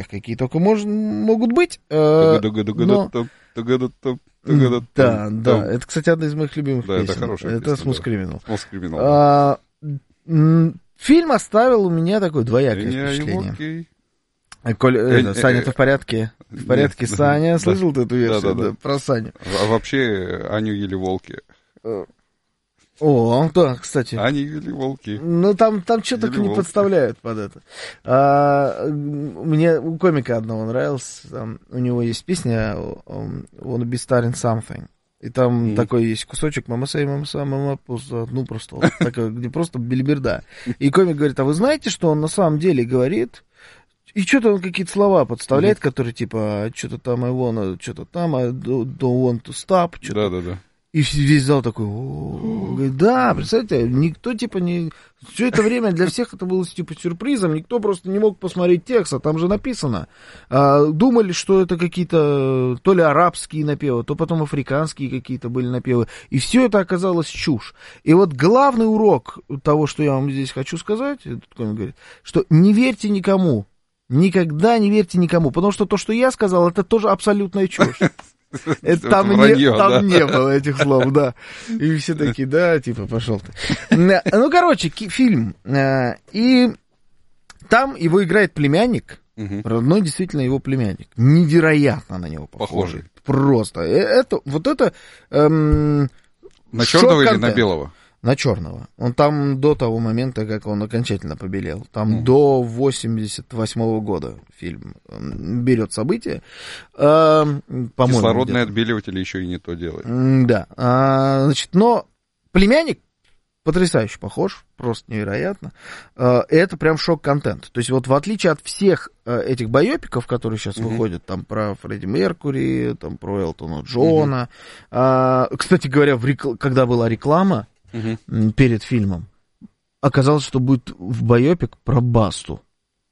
какие только могут быть. Да, это, кстати, одна из моих любимых песен. Это хорошая песня. Это Smooth Criminal. Фильм оставил у меня такое двоякое впечатление. Саня, ты в порядке? В порядке, нет, Саня? Да. Слышал ты эту версию? Да. Про Саню. А вообще, Аню ели волки. О, да, кстати. Они ели волки. Ну, там что-то не волки. подставляют под это. Мне у комика одного нравился. У него есть песня «Wanna be star in something». И там такой есть кусочек «Мама сей, мама са, мама пуза». Ну, просто вот такой, где просто белиберда. И комик говорит, а вы знаете, что он на самом деле говорит? И что-то он какие-то слова подставляет, которые типа, что-то там I wanna, что-то там I don't want to stop. Да. И весь зал такой, говорит, да, представляете, никто типа не... Все это время для всех это было типа сюрпризом, никто просто не мог посмотреть текст, а там же написано. Думали, что это какие-то то ли арабские напевы, то потом африканские какие-то были напевы. И все это оказалось чушь. И вот главный урок того, что я вам здесь хочу сказать, он говорит, что не верьте никому. Никогда не верьте никому, потому что то, что я сказал, это тоже абсолютная чушь. Там не было этих слов, да. И все такие, да, типа, пошел ты. Ну, короче, фильм. И там его играет племянник, родной действительно его племянник. Невероятно на него похожий. Просто. Это. На черного или на белого? На черного. Он там до того момента, как он окончательно побелел. Там до 88-го года фильм берет события. Кислородный отбеливатель еще и не то делает. Да. Но племянник потрясающе похож, просто невероятно. Это прям шок-контент. То есть вот в отличие от всех этих байопиков, которые сейчас выходят, там про Фредди Меркьюри, там про Элтона Джона. Кстати говоря, когда была реклама, перед фильмом, оказалось, что будет в байопик про Басту.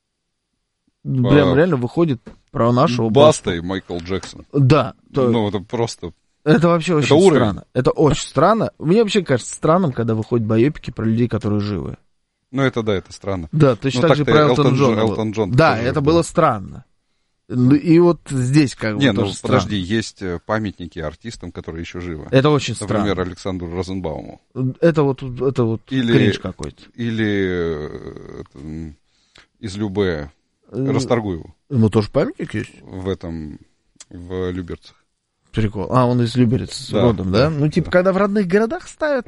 Прям реально выходит про нашего Баста и Майкл Джексон. Да. Ну, это просто... Это вообще очень странно. Это очень странно. Мне вообще кажется странным, когда выходят байопики про людей, которые живы. Ну, это да, это странно. Да, точно так же про Элтон Джона. Да, это было странно. И вот здесь как бы тоже странно. Подожди, есть памятники артистам, которые еще живы. Это очень странно. Например, Александру Розенбауму. Это вот кринж какой-то. Или из Любе Расторгуеву. Ему тоже памятник есть? В Люберцах. Прикол. Он из Люберец родом, да? Ну, типа, когда в родных городах ставят,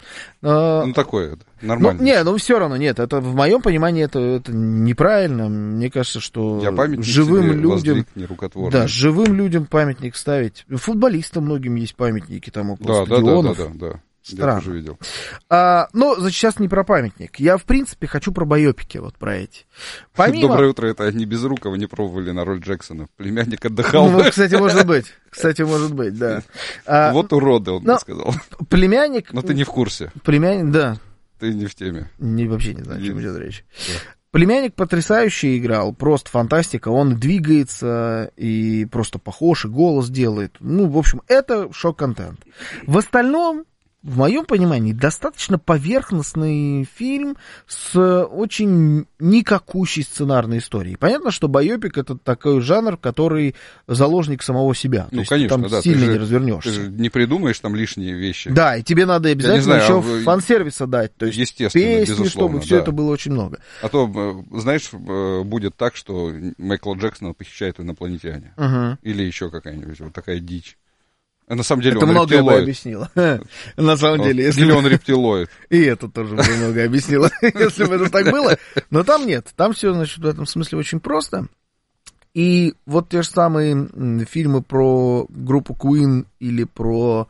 такое, нормально. Ну, все равно, нет, это в моем понимании это неправильно. Мне кажется, что живым людям... Да, живым людям памятник ставить. Футболистам многим есть памятники там около стадионов. Да. Странно. Я тоже видел. Но сейчас не про памятник. Я, в принципе, хочу про байопики, вот про эти. Доброе утро, это они Безрукова не пробовали на роль Джексона. Племянник отдыхал. Ну, кстати, может быть, да. Вот уроды, он бы сказал. Племянник... Но ты не в курсе. Племянник, да. Ты не в теме. Вообще не знаю, о чем идет речь. Племянник потрясающе играл, просто фантастика. Он двигается и просто похож, и голос делает. Ну, в общем, это шок-контент. В остальном... В моем понимании, достаточно поверхностный фильм с очень никакущей сценарной историей. Понятно, что байопик — это такой жанр, который заложник самого себя. То есть конечно, там сильно не развернешься. Ты же не придумаешь там лишние вещи. Да, и тебе надо обязательно еще фан-сервиса дать. То есть песни, чтобы все это было очень много. А то, знаешь, будет так, что Майкла Джексона похищают инопланетяне. Или еще какая-нибудь вот такая дичь. На самом деле это он многое рептилоид. Объяснило. На самом деле, если... Или он рептилоид. И это тоже много объяснило, если бы это так было. Но там нет. Там все, значит, в этом смысле очень просто. И вот те же самые фильмы про группу Queen или про...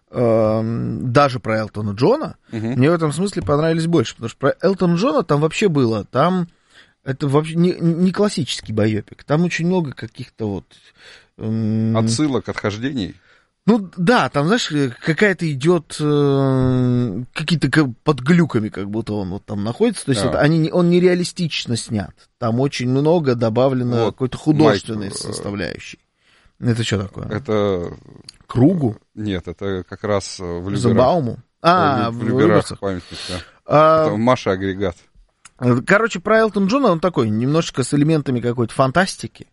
даже про Элтона Джона, мне в этом смысле понравились больше. Потому что про Элтона Джона там вообще было. Там это вообще не классический байопик. Там очень много каких-то вот... Отсылок, отхождений. Ну да, там, знаешь, какая-то идет какие-то под глюками, как будто он вот там находится. То есть он нереалистично снят. Там очень много добавлено какой-то художественной составляющей. Это что такое? Это... Кругу? Нет, это как раз в Люберах. Забауму? В Люберах памятник, да. Это Маша Агрегат. Короче, про Элтон Джона он такой, немножечко с элементами какой-то фантастики.